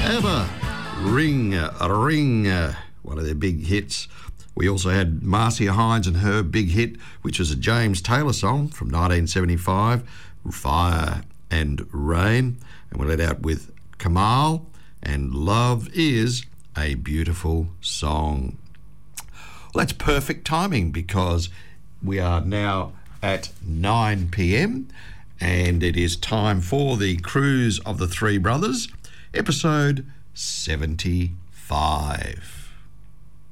ABBA, Ring, Ring, one of their big hits. We also had Marcia Hines and her big hit, which was a James Taylor song from 1975, Fire and Rain. And we let out with Kamal and Love Is a Beautiful Song. Well, that's perfect timing because we are now at 9 p.m. and it is time for the Cruise of the Three Brothers, episode 75.